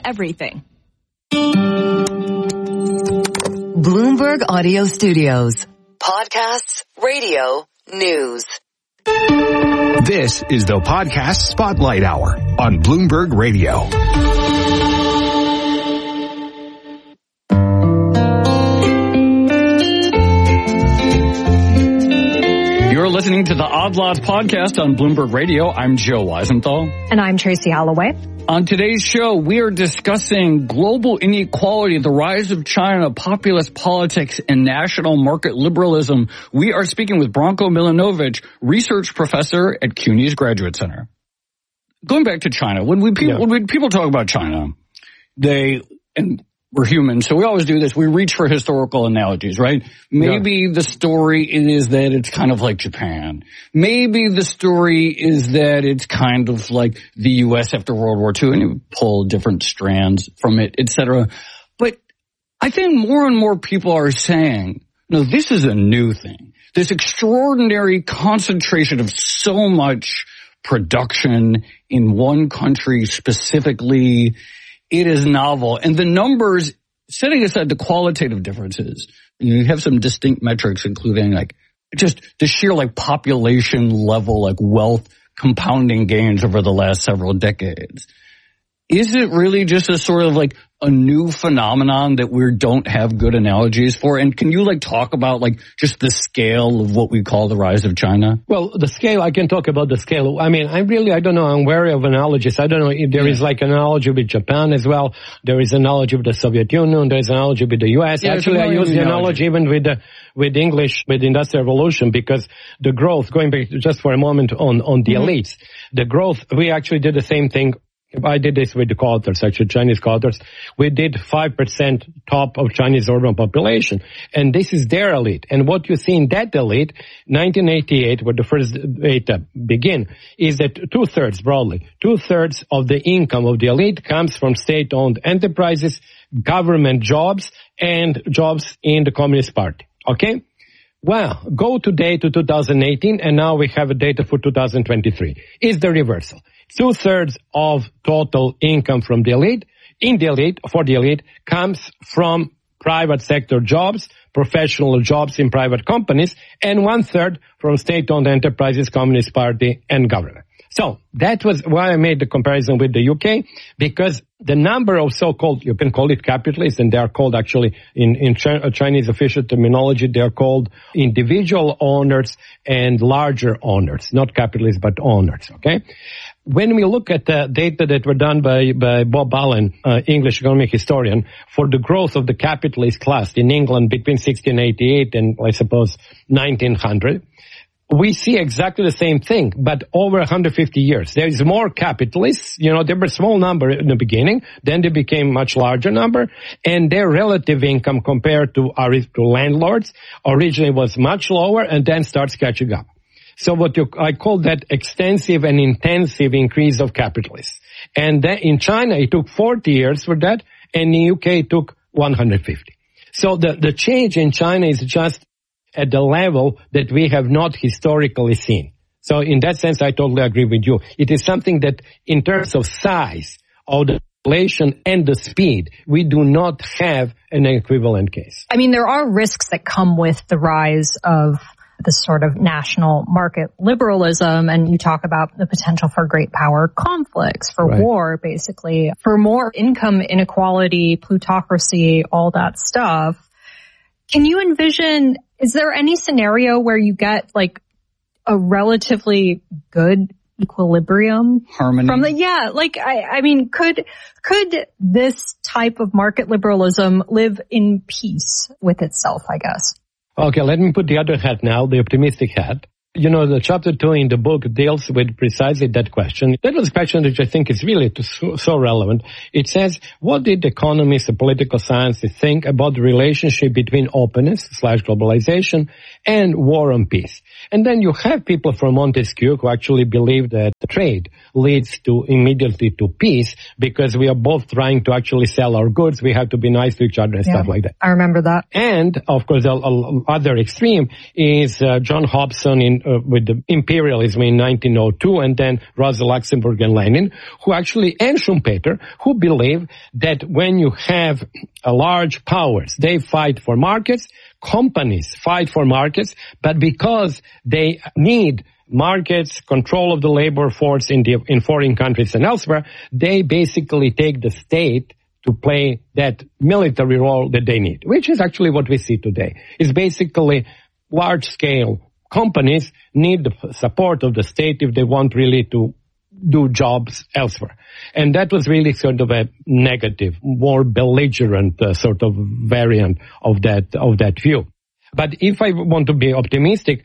everything. Bloomberg Audio Studios. Podcasts, radio, news. This is the Podcast Spotlight Hour on Bloomberg Radio. You're listening to the Odd Lots podcast on Bloomberg Radio. I'm Joe Weisenthal. And I'm Tracy Holloway. On today's show, we are discussing global inequality, the rise of China, populist politics, and national market liberalism. We are speaking with Branko Milanovic, research professor at CUNY's Graduate Center. Going back to China, when people talk about China, we're human, so we always do this. We reach for historical analogies, right? Maybe the story is that it's kind of like Japan. Maybe the story is that it's kind of like the U.S. after World War II, and you pull different strands from it, etc. But I think more and more people are saying, no, this is a new thing. This extraordinary concentration of so much production in one country specifically, it is novel. And the numbers, setting aside the qualitative differences, you have some distinct metrics, including like just the sheer like population level, like wealth compounding gains over the last several decades. Is it really just a sort of like a new phenomenon that we don't have good analogies for? And can you like talk about like just the scale of what we call the rise of China? Well, the scale, I can talk about the scale. I mean, I don't know. I'm wary of analogies. I don't know if there is like an analogy with Japan as well. There is an analogy with the Soviet Union. There is an analogy with the U.S. Actually, I use the analogy even with English, with the Industrial Revolution, because the growth, going back just for a moment on the elites, the growth, we actually did the same thing. I did this with the quarters, actually Chinese quarters. We did 5% top of Chinese urban population. And this is their elite. And what you see in that elite, 1988, where the first data begin, is that broadly, two-thirds of the income of the elite comes from state-owned enterprises, government jobs, and jobs in the Communist Party. Okay? Well, go today to 2018, and now we have a data for 2023. Is the reversal. Two-thirds of total income from the elite, for the elite, comes from private sector jobs, professional jobs in private companies, and one-third from state-owned enterprises, Communist Party, and government. So that was why I made the comparison with the UK, because the number of so-called, you can call it capitalists, and they are called actually in Chinese official terminology, they are called individual owners and larger owners, not capitalists, but owners, okay? When we look at the data that were done by Bob Allen, English economic historian, for the growth of the capitalist class in England between 1688 and, I suppose, 1900, we see exactly the same thing, but over 150 years. There is more capitalists, there were a small number in the beginning, then they became much larger number, and their relative income compared to landlords originally was much lower and then starts catching up. So I call that extensive and intensive increase of capitalists. And then in China, it took 40 years for that, and in the UK, it took 150. So the change in China is just at the level that we have not historically seen. So in that sense, I totally agree with you. It is something that in terms of size of the population and the speed, we do not have an equivalent case. I mean, there are risks that come with the rise of this sort of national market liberalism, and you talk about the potential for great power conflicts, for war, basically, for more income inequality, plutocracy, all that stuff. Can you envision, is there any scenario where you get like a relatively good equilibrium? Harmony? I mean, could this type of market liberalism live in peace with itself, I guess? Okay, let me put the other hat now, the optimistic hat. The chapter 2 in the book deals with precisely that question. That was a question which I think is really so relevant. It says, what did economists and political scientists think about the relationship between openness / globalization and war and peace? And then you have people from Montesquieu who actually believe that trade leads to immediately to peace because we are both trying to actually sell our goods. We have to be nice to each other and stuff like that. I remember that. And, of course, the other extreme is John Hobson with the imperialism in 1902, and then Rosa Luxemburg and Lenin, and Schumpeter, who believe that when you have large powers, they fight for markets, companies fight for markets, but because they need markets, control of the labor force in foreign countries and elsewhere, they basically take the state to play that military role that they need, which is actually what we see today. It's basically large-scale companies need the support of the state if they want really to do jobs elsewhere. And that was really sort of a negative, more belligerent sort of variant of that view. But if I want to be optimistic,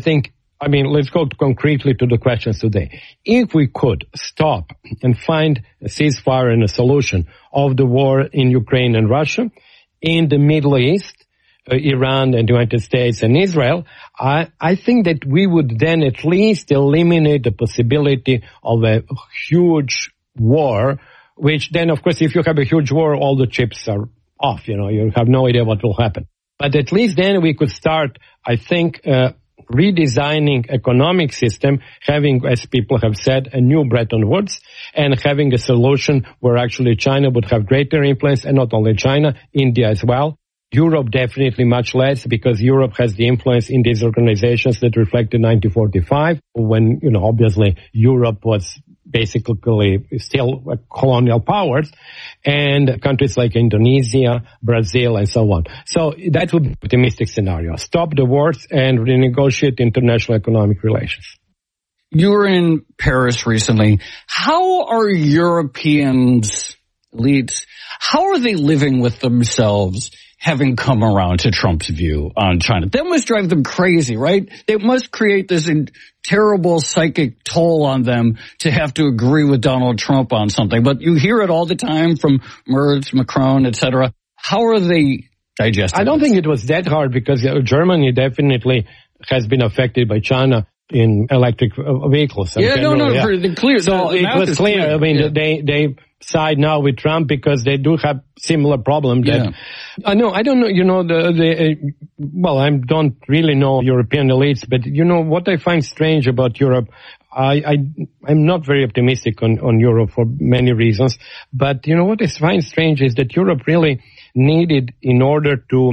let's go concretely to the questions today. If we could stop and find a ceasefire and a solution of the war in Ukraine and Russia, in the Middle East, Iran and the United States and Israel, I think that we would then at least eliminate the possibility of a huge war, which then, of course, if you have a huge war, all the chips are off, you have no idea what will happen. But at least then we could start, I think, redesigning economic system, having, as people have said, a new Bretton Woods, and having a solution where actually China would have greater influence, and not only China, India as well. Europe definitely much less, because Europe has the influence in these organizations that reflected 1945, when, obviously Europe was basically still colonial powers, and countries like Indonesia, Brazil, and so on. So that would be an optimistic scenario. Stop the wars and renegotiate international economic relations. You were in Paris recently. How are Europeans, elites, how are they living with themselves, having come around to Trump's view on China? That must drive them crazy, right? They must create this terrible psychic toll on them to have to agree with Donald Trump on something. But you hear it all the time from Merz, Macron, etc. How are they digesting I don't think it was that hard, because Germany definitely has been affected by China in electric vehicles. Clear. So it was clear. They side now with Trump because they do have similar problems. I don't know, I don't really know European elites, but what I find strange about Europe, I'm not very optimistic on Europe for many reasons, but what I find strange is that Europe really needed in order to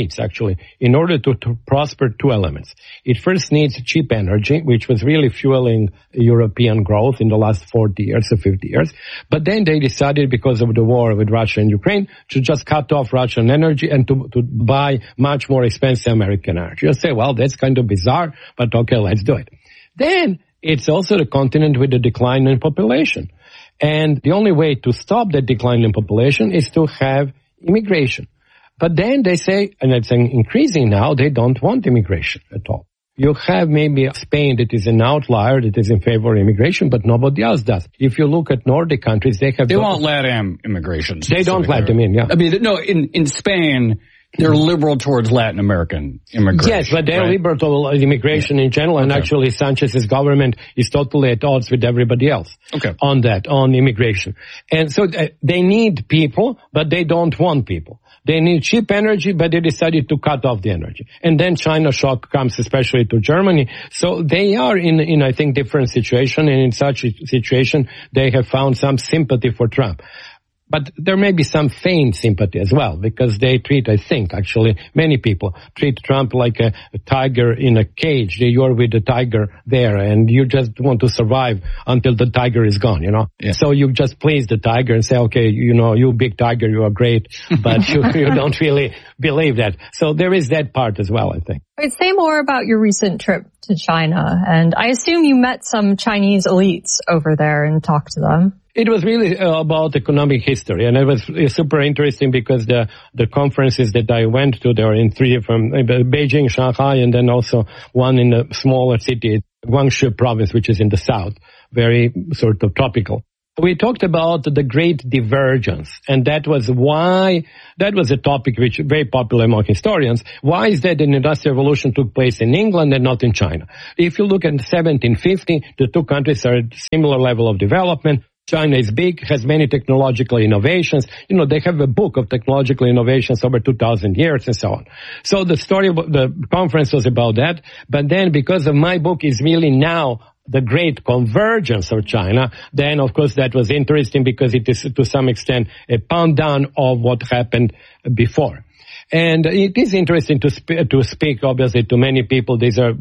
prosper two elements. It first needs cheap energy, which was really fueling European growth in the last 40 years or 50 years. But then they decided, because of the war with Russia and Ukraine, to just cut off Russian energy and to buy much more expensive American energy. You say, well, that's kind of bizarre, but okay, let's do it. Then it's also the continent with the decline in population. And the only way to stop that decline in population is to have immigration. But then they say, and it's increasing now, they don't want immigration at all. You have maybe Spain that is an outlier, that is in favor of immigration, but nobody else does. If you look at Nordic countries, they want LATAM immigration. They don't let them in, in Spain, they're liberal towards Latin American immigration. Yes, but they're liberal to immigration in general, and actually Sanchez's government is totally at odds with everybody else on immigration. And so they need people, but they don't want people. They need cheap energy, but they decided to cut off the energy. And then China shock comes especially to Germany. So they are in I think, different situation, and in such a situation, they have found some sympathy for Trump. But there may be some feigned sympathy as well, because they treat, I think, actually, many people treat Trump like a tiger in a cage. You're with the tiger there, and you just want to survive until the tiger is gone, Yeah. So you just please the tiger and say, okay, you big tiger, you are great, but you don't really believe that. So there is that part as well, I think. Say more about your recent trip to China, and I assume you met some Chinese elites over there and talked to them. It was really about economic history, and it was super interesting because the conferences that I went to, there were in three from Beijing, Shanghai, and then also one in a smaller city, Guangxi province, which is in the south, very sort of tropical. we talked about the Great Divergence, and that was a topic which is very popular among historians. Why is that an industrial revolution took place in England and not in China? If you look at 1750, the two countries are at similar level of development. China is big, has many technological innovations. They have a book of technological innovations over 2,000 years and so on. So the story of the conference was about that. But then because of my book is really now the great convergence of China, then of course that was interesting because it is to some extent a pound down of what happened before. And it is interesting to speak obviously to many people. These are